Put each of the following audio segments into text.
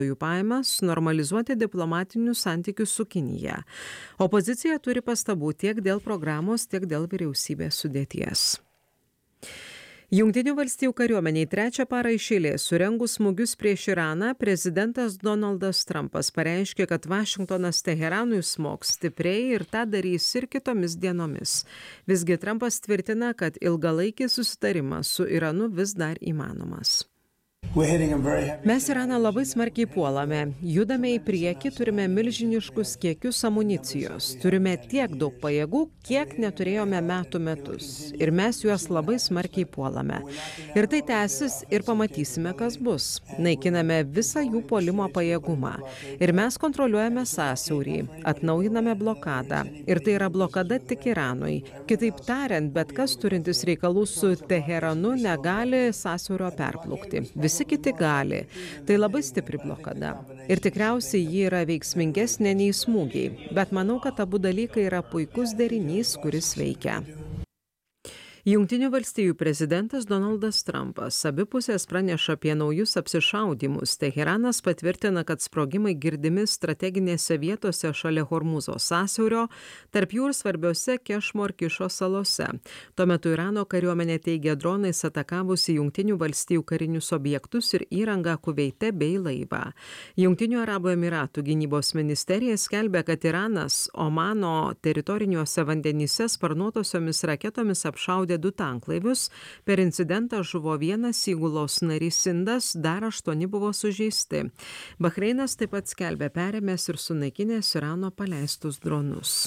jų pajamas, normalizuoti diplomatinius santykius su Kinija. Opozicija turi pastabų tiek dėl programos, tiek dėl vyriausybės sudėties. Jungtinių valstijų kariuomeniai trečią parą iš eilės surengus smūgius prieš Iraną, prezidentas Donaldas Trumpas pareiškė, kad Vašingtonas Teheranui smogs stipriai ir tą darys ir kitomis dienomis. Visgi Trumpas tvirtina, kad ilgalaikis susitarimas su Iranu vis dar įmanomas. Mes Iraną labai smarkiai puolame, judame į priekį, turime milžiniškus kiekius amunicijos, turime tiek daug pajėgų, kiek neturėjome metus. Ir mes juos labai smarkiai puolame. Ir tai tęsis ir pamatysime, kas bus. Naikiname visą jų puolimo pajėgumą. Ir mes kontroliuojame sąsiaurį, atnaujiname blokadą. Ir tai yra blokada tik Iranui. Kitaip tariant, bet kas turintis reikalų su Teheranu negali sąsiaurio perplaukti. Visi kiti gali. Tai labai stipri blokada. Ir tikriausiai ji yra veiksmingesnė nei smūgiai. Bet manau, kad abu dalykai yra puikus derinys, kuris veikia. Jungtinių valstijų prezidentas Donaldas Trumpas abi pusės praneša apie naujus apsišaudymus. Teheranas patvirtina, kad sprogimai girdimi strateginėse vietose šalia Hormūzo sąsiaurio, tarp jų ir svarbiose Kešmorkišo salose. Tuo metu Irano kariuomenė teigia dronais atakavusi Jungtinių valstijų karinius objektus ir įrangą Kuveite bei laivą. Jungtinių Arabų Emiratų gynybos ministerija skelbia, kad Iranas Omano teritoriniuose vandenyse sparnuotosiomis raketomis apšaudė 2 tanklaivius. Per incidentą žuvo 1 įgulos narys indas, dar 8 buvo sužeisti. Bahreinas taip pat skelbia perėmęs ir sunaikinęs Irano paleistus dronus.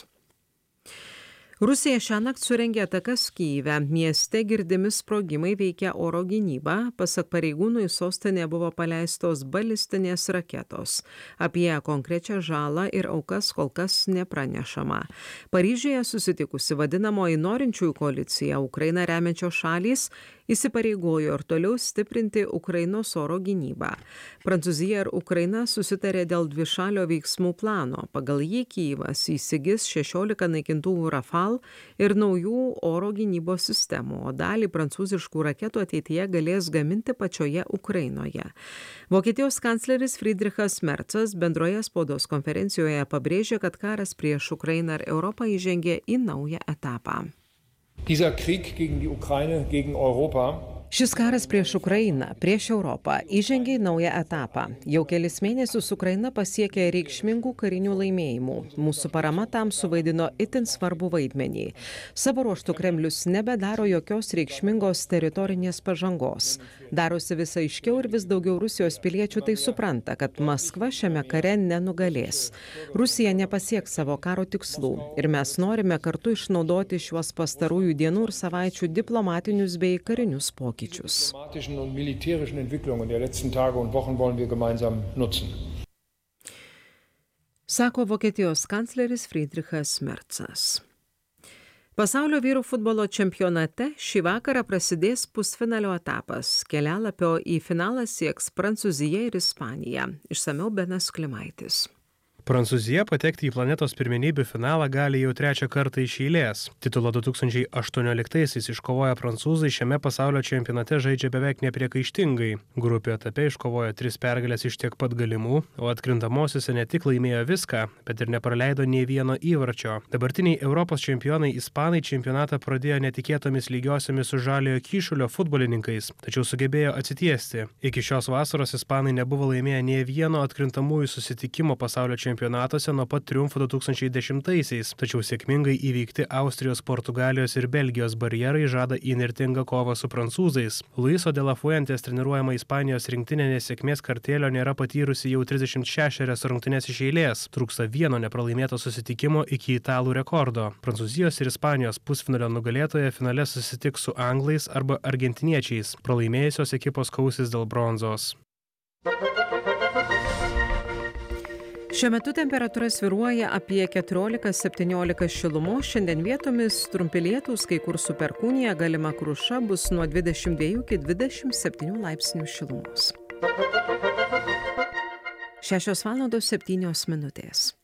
Rusija šiąnakt surengė atakas Kyjive. Mieste girdimi sprogimai veikia oro gynybą. Pasak pareigūnų į sostinę buvo paleistos balistinės raketos. Apie konkrečią žalą ir aukas kol kas nepranešama. Paryžiuje susitikusi vadinamoji norinčiųjų koalicija Ukrainą remiančios šalys įsipareigojo ir toliau stiprinti Ukrainos oro gynybą. Prancūzija ir Ukraina susitarė dėl dvišalio veiksmų plano. Pagal jį Kyjivas įsigis 16 naikintuvų Rafale ir naujų oro gynybos sistemų, o dalį prancūziškų raketų ateityje galės gaminti pačioje Ukrainoje. Vokietijos kancleris Friedrichas Merzas bendroje spaudos konferencijoje pabrėžė, kad karas prieš Ukrainą ir Europą įžengė į naują etapą. Dieser Krieg gegen die Ukraine, gegen Europa. Šis karas prieš Ukrainą, prieš Europą įžengė į naują etapą. Jau kelis mėnesius Ukraina pasiekė reikšmingų karinių laimėjimų. Mūsų parama tam suvaidino itin svarbų vaidmenį. Savo ruožtu Kremlius nebedaro jokios reikšmingos teritorinės pažangos. Darosi vis aiškiau ir vis daugiau Rusijos piliečių tai supranta, kad Maskva šiame kare nenugalės. Rusija nepasieks savo karo tikslų ir mes norime kartu išnaudoti šiuos pastarųjų dienų ir savaičių diplomatinius bei karinius pokyčius. Diplomatischen und militärischen Entwicklungen der letzten Tage und Wochen wollen wir gemeinsam nutzen. Sako Vokietijos kancleris Friedrichas Merzas. Pasaulio vyrų futbolo čempionate šį vakarą prasidės pusfinalio etapas. Kelialapio į finalą sieks Prancūzija ir Ispanija. Išsamiau Benas Klimaitis. Prancūzija patekti į planetos pirmenybių finalą gali jau 3 kartą iš eilės. Titulą 2018-aisiais iškovoję prancūzai šiame pasaulio čempionate žaidžia beveik nepriekaištingai. Grupių etape iškovojo 3 pergalės iš tiek pat galimų, o atkrintamosiose ne tik laimėjo viską, bet ir nepraleido nei vieno įvarčio. Dabartiniai Europos čempionai ispanai čempionatą pradėjo netikėtomis lygiosiomis su Žaliojo Kyšulio futbolininkais, tačiau sugebėjo atsitiesti. Iki šios vasaros ispanai nebuvo laimėję nei vieno atkrintamųjų susitikimo pasaulio čempionatuose nuo pat triumfo 2010-aisiais, tačiau sėkmingai įveikti Austrijos, Portugalijos ir Belgijos barjerai žada įnirtingą kovą su prancūzais. Luiso de la Fuentes treniruojama Ispanijos rinktinė nesėkmės kartėlio nėra patyrusi jau 36 rungtynes iš eilės. Trūksta vieno nepralaimėto susitikimo iki italų rekordo. Prancūzijos ir Ispanijos pusfinalio nugalėtoje finale susitiks su anglais arba argentiniečiais. Pralaimėjusios ekipos kausis dėl bronzos. Šiuo metu temperatūra svyruoja apie 14-17 šilumos. Šiandien vietomis trumpi lietūs, kai kur su perkūnija, galima kruša, bus nuo 22 iki 27 laipsnių šilumos. 6:07 minutės.